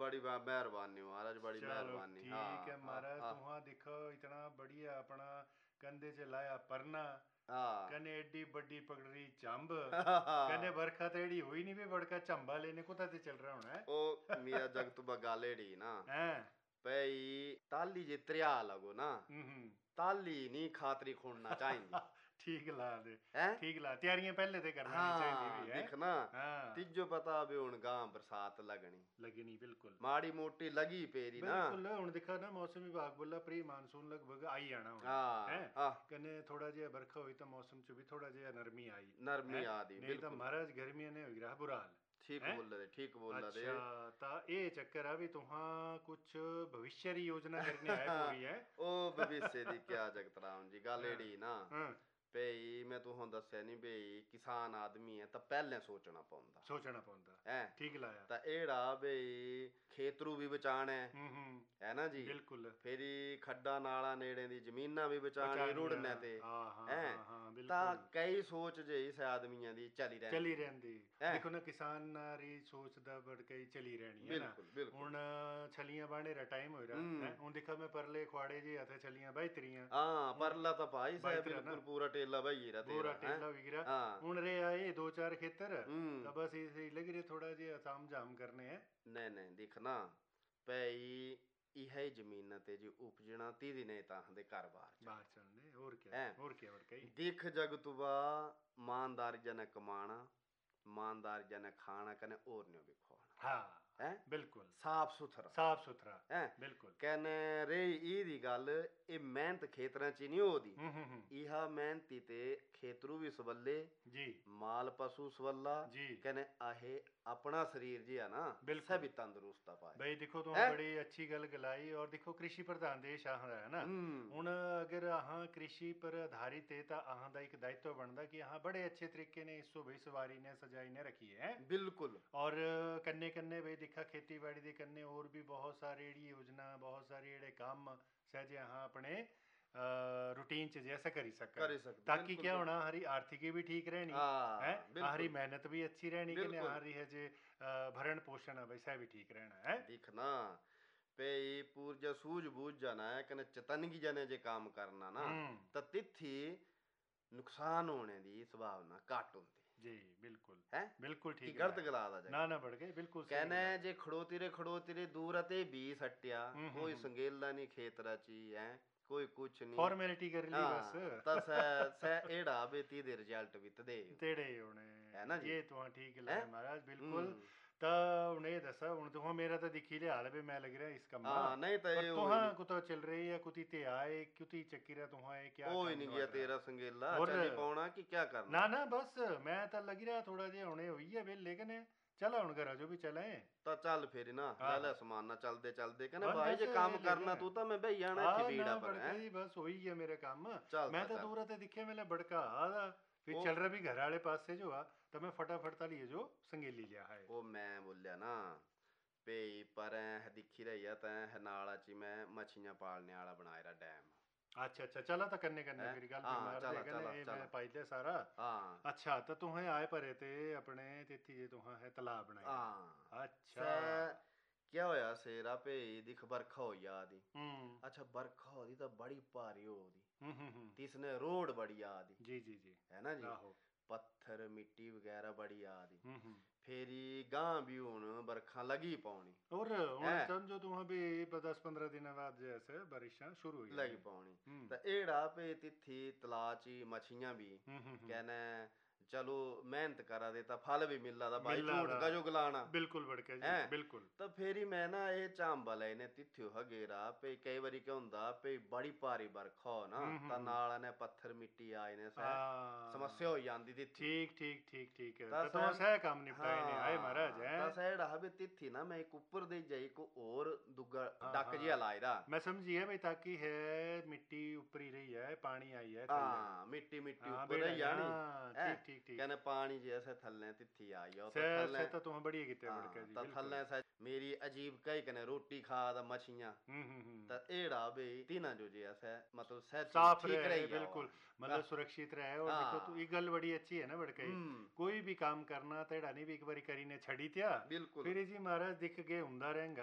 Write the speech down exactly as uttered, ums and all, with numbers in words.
बड़ी मेहरबानी महाराज, बड़ी चलो मेहरबानी। ठीक हाँ है हाँ महाराज, हाँ तुहा देखो इतना बढ़िया अपना कंधे च लाया परना, हाँ कने एडी बड़ी पगड़ी चंब, कने हाँ। बरखा तो एडी हुई नहीं भी बड़का चंबा लेने को ते चल रहा होना ओ मिया है। जग तू बगालेड़ी ना हैं? पई ताली जे त्रिया लगो ना, हम्म हम्म। ताली नहीं खातरी खोड़ना चाहेंदी ठीक ला दे, है। ठीक ला, तैयारियां पहले ते कर लेनी चाहिए भी हाँ है। दिख ना, हाँ तिजो पता भी हुन गांव बरसात लगनी लगनी बिल्कुल माड़ी मोटी लगी पेरी ना। बिल्कुल। हुन दिखा ना मौसम विभाग बोला प्री मानसून लगभग आई जाना हुन है, हाँ हाँ कने थोड़ा जिहा बरखा हुई तो मौसम च भी थोड़ा जिहा नरमी आई नरमी है, आदि नहीं तो बिल्कुल महाराज गर्मियां ने हो गया बुरा हाल ठीक है। बोल रहे ठीक बोल रहे। अच्छा ता ये चक्कर आ भी तुहा कुछ भविष्य री योजना करने आए पूरी है। ओ भविष्य दी क्या जगतराम जी गल हाँ एड़ी ना हाँ भई मैं तुहों दस्या नहीं भई किसान आदमी है तो पहले सोचना पौंदा सोचना पौंदा, है। ठीक लाया। तो एड़ा भई खेतरू भी बचाने हम्म हम्म है ना जी, बिल्कुल फिर खड्डा नाला नेड़े दी जमीना भी बचानी बचानिया। रुड़ने ते हाँ हाँ हैं। हाँ हाँ ता बिल्कुल कई सोच जे इस आदमियां दी चली चली रहंदी है रहंदी। हैं। देखो ना किसान री सोच दा बढ़के चली रहनी है ना। बिल्कुल बिल्कुल हुन छलियां बाणे रा टाइम हो रहा है, हम्म हुन देखा मैं परले खुआड़े जी हथे छलियां बाईतरियां। हाँ हुन परला तो भाई साहब बाईतरा ना बिल्कुल पूरा टेला भाई रहा पूरा तेरा है। टेला विगरा। हाँ हुन रे आए दो चार खेतर, हम्म तो बस इसे लग रहे थोड़ा जिहा ताम झाम करने हैं। नहीं नहीं दिखना भई इहे जमीन ते जी उपजना तीदी नहीं ता हंदे घर बाहर बाहर चलते चलने और क्या हैं। और क्या बढ़कई। दिख जग तुबा ईमानदारी जने कमाना, ईमानदारी जने खाना कने और न्यो भी खोना हाँ है, बिल्कुल साफ सुथरा साफ सुथरा है। बिल्कुल। कने रे ई दी गल ए मेहनत खेतरां च नहीं होदी, हम्म हम्म हम्म, इहा मेहनती ते खेतरू भी सवल्ले जी माल पशु सवल्ला जी कने आहे अपना शरीर जी है ना बिल्कुल। सभी तंदुरुस्त पाए भाई देखो तो है। बड़ी अच्छी गल गलाई, और देखो कृषि प्रधान देश आह है ना। हम्म हुन अगर अहाँ कृषि पर आधारित है तो अहाँ दा एक दायित्व बनता कि अहाँ बड़े अच्छे तरीके ने इसो भाई सवारी ने सजाई ने रखी है। बिल्कुल और कन्ने कन्ने भाई दिखा खेती बाड़ी दे कन्ने और भी बहुत सारी एड़ी योजना बहुत सारे एड़े काम सहजे अहाँ अपने रूटीन च जैसा करी सका, कर सकते ताकि बिल्कुल क्या होना बिल्कुल। हरी आर्थिकी भी ठीक रहनी है, हाँ हरी बिल्कुल मेहनत भी अच्छी रहनी कि बिल्कुल हरी है जे भरण पोषण है वैसा भी ठीक रहना है। दिखना पे पूर्जा सूझबूझ जाना है कने चतनगी जने जे काम करना ना हम्म तो तिथि नुकसान होने दी संभावना घट होंदी जी बिल्कुल है। बिल्कुल कि ठीक गलत लाया। गला दा ना जगत ना बढ़ गए बिल्कुल सही कहने गलाया। जे खड़ोती रे खड़ोती रे दूर ते बी सट्टिया हम्म हम्म कोई हम्म संगेला नहीं खेतरा ची है कोई कुछ नहीं। फॉर्मेलिटी कर ली बस। हाँ तो सै सै एड़ा बेती दे रिजल्ट भी तदे तेड़े होने है ना जी ये तो हाँ ठीक है। लाया महाराज बिल्कुल। हम्म तो उन्हें दसा हूँ तो मेरा तो दिखी लिया हाल भी मैं लग रहा इस कम्मा, हाँ नहीं तो पर ये हो ही तुहा नहीं कुतो चल रही है कुती ते आए कुती चक्की रहा तुहा है क्या हो ही काम नहीं गया निबड़ रहा। तेरा संगेला और चली पाना कि क्या ना करना। ना बस मैं तो लग रहा थोड़ा जिहा हुने हुई है बिल, लेकिन चला हूँ घर जो भी चले। तो चल फिर ना हाँ ले ले हाँ समान ना चलते चलते कहने बस भाई बस जे काम ये ले करना लें। तू तो मैं भाई जाना इत्थे हाँ बीड़ा ना पर है। बड़का जी बस हो ही गया मेरे काम। चल मैं ता तो चल दूर ते दिखे मेरे बड़का आदा फिर ओ चल रहा भी घर वाले पास से जो आ, तो मैं फटाफट ता लिए जो संगेली लिया है। ओ मैं बोलिया ना भई पर है दिखी रही है तैं नाला ची मैं मछियां पालने वाला बनाए रहा डैम अच्छा अच्छा चला था करने करने है। फिर गल भी हाँ मार चला देगा चला ने मैं चला पाई लिया सारा। हाँ अच्छा तो तुहें आए परे ते अपने तिथि जे तुहा है तालाब बनाई हाँ रहा अच्छा। सै क्या होया सेरा भई दिख बरखा होई आ दी। हम्म अच्छा बरखा हो दी तो बड़ी भारी हो दी हम्म हम्म हम्म, तिसने रोड बड़ी आ दी जी जी जी है ना जी आहो पत्थर मिट्टी वगैरह बड़ी आ दी हम्म हम्म। फेरी गां भी हुन बरखा लगी पौनी और है हूँ समझो तुहा भी दस पंद्रह दिन बाद जैसे बारिशां शुरू हो लगी जानी। पौनी। हम्म तो एड़ा पे तिथि तला ची मछियां भी हम्म हम्म हम्म। कहने चलो मेहनत करा देता फल भी मिल रहा था भाई मिल रहा झूठ था का जो गलाना बिल्कुल बड़का जी है। बिल्कुल। तो फेरी मैं ना ये चांबा लेने तिथ्यो हगेरा पे कई बारी क्या हुंदा पे बड़ी भारी बरखा हो ना हम्म हम्म ता हम्म। नाल ने पत्थर मिट्टी आए ने से समस्या हाँ हो जाती तिथि। ठीक ठीक ठीक ठीक है तो तुम तसैम सह काम निपटाए ने आए महाराज हाँ हैं। तसैड़ा भी तिथि ना मैं एक ऊपर दे जाई को और दुगा हाँ डक जिहा हाँ लाए दा। मैं समझी है भाई ताकि है मिट्टी ऊपर ही रही है पानी आई है थल्ले को। हाँ मिट्टी मिट्टी हाँ ऊपर बेड़ा रही जानी हाँ है। ठीक ठीक ठीक। कहने पानी जैसे थल्ले तिथि आई हो तो सह थल्ले सह तो तुम बढ़िया किते बड़का हाँ जी तो बिल्कुल। थल्ले से मेरी अजीब कही कने रोटी खा दा मछियां हम्म हम्म हम्म। तो एड़ा भी तीना जो जैसे मतलब सहती साफ ठीक रहे रही बिल्कुल, आवान मतलब सुरक्षित रहे। और देखो तो ये हाँ गल बड़ी अच्छी है ना बड़का जी, हम्म कोई भी काम करना तेड़ा नहीं भी एक बारी करी ने छड़ी त्या बिल्कुल फिर जी महाराज दिख गए हुंदा रहेंगा।